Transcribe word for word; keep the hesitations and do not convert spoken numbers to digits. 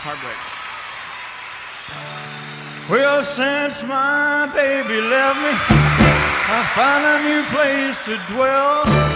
Heartbreak. Well, since my baby left me, I found a new place to dwell.